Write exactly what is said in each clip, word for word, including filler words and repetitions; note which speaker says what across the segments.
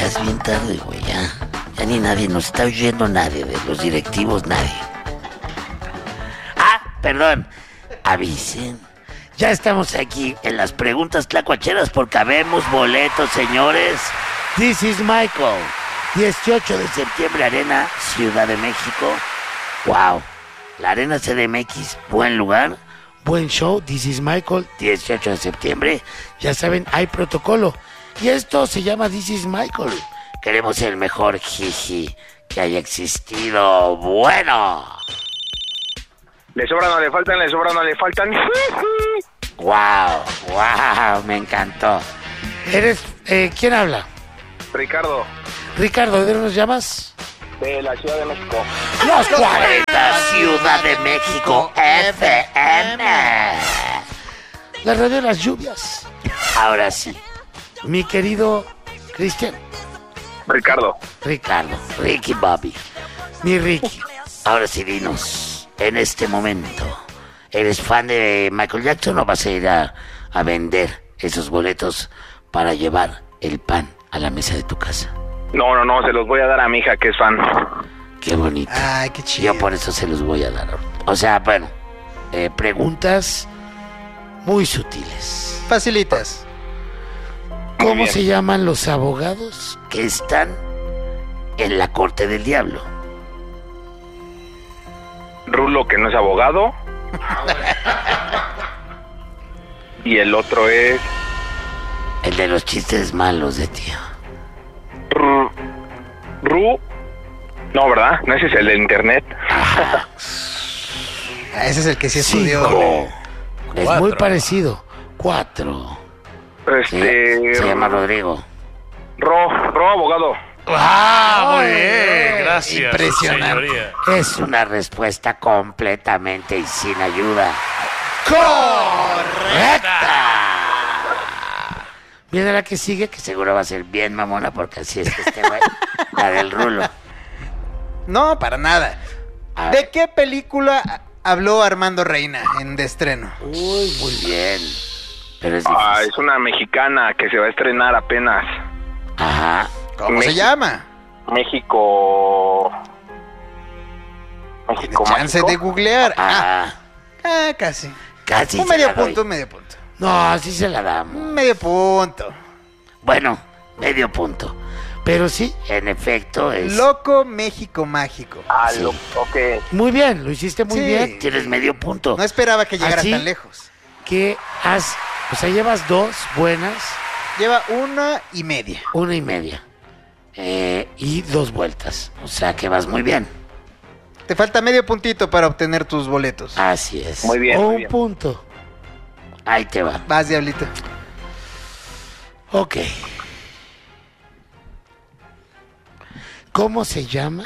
Speaker 1: ya es bien tarde, güey, ya. Ya ni nadie nos está oyendo, nadie, de los directivos, nadie. Ah, perdón, avisen. Ya estamos aquí en las preguntas tlacuacheras porque habemos boletos, señores. This is Michael. dieciocho de septiembre, Arena Ciudad de México. Wow. La Arena C D M X, buen lugar, buen show. This is Michael, dieciocho de septiembre. Ya saben, hay protocolo. Y esto se llama This is Michael. Queremos el mejor jiji que haya existido. Bueno.
Speaker 2: Le sobran, no le faltan, le sobran, no le faltan.
Speaker 1: Wow, wow, me encantó. ¿Eres, eh, quién habla?
Speaker 2: Ricardo.
Speaker 1: Ricardo, ¿de dónde nos llamas?
Speaker 2: De la Ciudad de México.
Speaker 1: Los cuarenta, Ciudad de México, F M. La radio de las lluvias. Ahora sí, mi querido Cristian.
Speaker 2: Ricardo.
Speaker 1: Ricardo, Ricky Bobby. Mi Ricky, ahora sí dinos, en este momento, ¿eres fan de Michael Jackson o vas a ir a, a vender esos boletos para llevar el pan a la mesa de tu casa?
Speaker 2: No, no, no, se los voy a dar a mi hija que es fan.
Speaker 1: Qué bonito.
Speaker 3: Ay, qué chido.
Speaker 1: Yo por eso se los voy a dar. O sea, bueno, eh, preguntas muy sutiles.
Speaker 3: Facilitas.
Speaker 1: ¿Cómo
Speaker 2: bien.
Speaker 1: se llaman los abogados que están en la corte del diablo?
Speaker 2: Rulo, que no es abogado. Y el otro es...
Speaker 1: El de los chistes malos de tío.
Speaker 2: Ru... Ru... No, ¿verdad? No, ese es el de internet.
Speaker 3: Ah, ese es el que sí estudió.
Speaker 1: Cinco. Es
Speaker 4: Cuatro.
Speaker 1: muy parecido. Cuatro. ¿Sí?
Speaker 2: Este...
Speaker 1: Se llama Rodrigo.
Speaker 2: Ro... Ro, abogado.
Speaker 4: ¡Ah, muy bien! Gracias,
Speaker 3: Impresionante.
Speaker 4: señoría.
Speaker 1: Es una respuesta completamente y sin ayuda. Viene la que sigue, que seguro va a ser bien mamona, porque así es que este güey, la del rulo.
Speaker 3: No, para nada.
Speaker 1: A
Speaker 3: ¿De
Speaker 1: ver.
Speaker 3: qué película habló Armando Reina en de estreno?
Speaker 1: Uy, muy bien. Pero es
Speaker 2: Ah,
Speaker 1: difícil.
Speaker 2: es una mexicana que se va a estrenar apenas.
Speaker 1: Ajá.
Speaker 3: ¿Cómo se
Speaker 2: México.
Speaker 3: llama?
Speaker 2: México...
Speaker 3: Tiene
Speaker 2: México
Speaker 3: chance
Speaker 2: Mágico.
Speaker 3: de googlear. Ah,
Speaker 1: Ah,
Speaker 3: ah, casi.
Speaker 1: casi
Speaker 3: Un
Speaker 1: se
Speaker 3: medio
Speaker 1: la doy.
Speaker 3: punto, un medio punto.
Speaker 1: No, así se la damos.
Speaker 3: Un medio punto.
Speaker 1: Bueno, medio punto. Pero sí, en efecto, es...
Speaker 3: Loco México Mágico.
Speaker 2: Ah,
Speaker 1: Sí.
Speaker 2: lo- ok.
Speaker 1: Muy bien, lo hiciste muy
Speaker 3: Sí.
Speaker 1: bien. Tienes medio punto.
Speaker 3: No esperaba que llegara
Speaker 1: Así
Speaker 3: tan lejos.
Speaker 1: Que has... O sea, llevas dos buenas,
Speaker 3: Lleva una y media.
Speaker 1: una y media. Eh, y dos vueltas. O sea, que vas muy bien.
Speaker 3: Te falta medio puntito para obtener tus boletos.
Speaker 1: Así es.
Speaker 2: Muy bien,
Speaker 1: O
Speaker 2: muy
Speaker 1: un
Speaker 2: bien.
Speaker 1: punto. Ahí te va.
Speaker 3: Vas, diablito.
Speaker 1: Ok. ¿Cómo se llama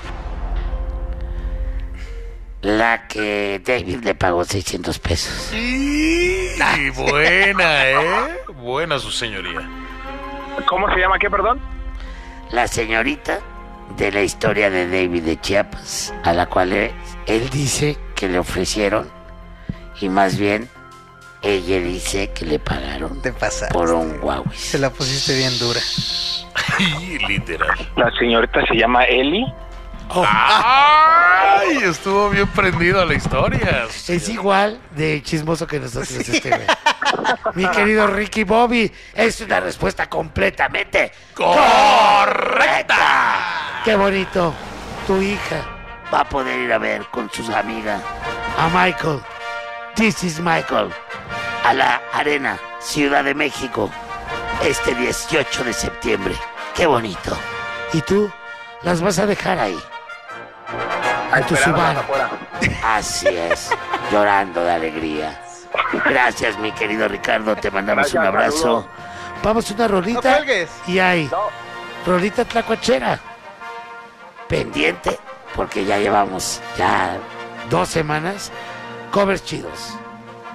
Speaker 1: la que David le pagó seiscientos pesos?
Speaker 4: Y buena, ¿eh? Buena su señoría.
Speaker 2: ¿Cómo se llama qué, perdón?
Speaker 1: La señorita de la historia de David de Chiapas, a la cual él, él dice que le ofrecieron, y más bien ella dice que le pagaron
Speaker 3: Te pasaste.
Speaker 1: por un Huawei.
Speaker 3: Se la pusiste bien dura.
Speaker 4: Y literal.
Speaker 2: La señorita se llama Eli.
Speaker 1: Oh,
Speaker 4: ¡Ay! Estuvo bien prendido a la historia.
Speaker 1: es igual de chismoso que nosotros este güey. Mi querido Ricky Bobby, es una respuesta completamente correcta. Qué bonito. Tu hija va a poder ir a ver con sus amigas a Michael. This is Michael. A la Arena Ciudad de México este dieciocho de septiembre. Qué bonito. Y tú las vas a dejar ahí. En tu
Speaker 2: Esperándonos
Speaker 1: Subaru.
Speaker 2: afuera.
Speaker 1: Así es, llorando de alegría. Gracias, mi querido Ricardo, te mandamos
Speaker 2: Gracias,
Speaker 1: un abrazo.
Speaker 2: saludos.
Speaker 1: Vamos una rolita.
Speaker 3: No cuelgues.
Speaker 1: Y ahí,
Speaker 2: No.
Speaker 1: rolita tlacuachera. Pendiente, porque ya llevamos ya dos semanas. Covers chidos.